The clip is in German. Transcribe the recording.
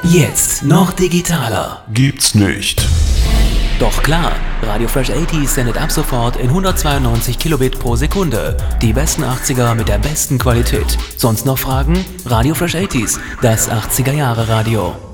Jetzt noch digitaler. Gibt's nicht. Doch klar, Radio Fresh 80s sendet ab sofort in 192 Kilobit pro Sekunde. Die besten 80er mit der besten Qualität. Sonst noch Fragen? Radio Fresh 80s, das 80er Jahre Radio.